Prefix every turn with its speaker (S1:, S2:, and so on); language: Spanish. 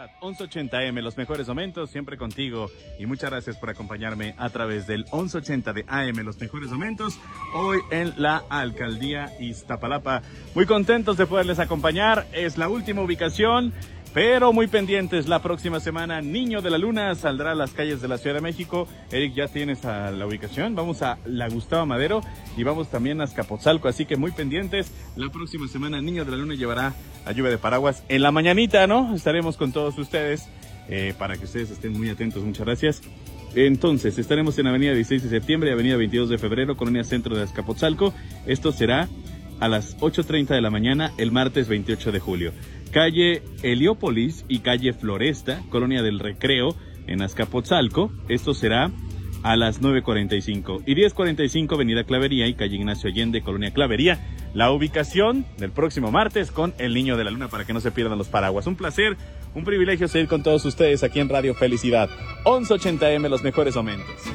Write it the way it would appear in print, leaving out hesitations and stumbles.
S1: Felicidad, 1180 AM, los mejores momentos, siempre contigo. Y muchas gracias por acompañarme a través del 1180 de AM, los mejores momentos, hoy en la Alcaldía Iztapalapa. Muy contentos de poderles acompañar, es la última ubicación, pero muy pendientes. La próxima semana, Niño de la Luna saldrá a las calles de la Ciudad de México. Eric, ¿ya tienes a la ubicación? Vamos a la Gustavo Madero y vamos también a Azcapotzalco, así que muy pendientes. La próxima semana, Niño de la Luna llevará a lluvia de paraguas en la mañanita, ¿no? Estaremos con todos ustedes para que ustedes estén muy atentos. Muchas gracias. Entonces, estaremos en Avenida 16 de septiembre y Avenida 22 de febrero, Colonia Centro de Azcapotzalco. Esto será a las 8:30 de la mañana, el martes 28 de julio. Calle Heliópolis y calle Floresta, Colonia del Recreo, en Azcapotzalco. Esto será a las 9:45. Y 10:45, Avenida Clavería y calle Ignacio Allende, Colonia Clavería. La ubicación del próximo martes con el Niño de la Luna para que no se pierdan los paraguas. Un placer, un privilegio seguir con todos ustedes aquí en Radio Felicidad. 1180 AM, los mejores momentos.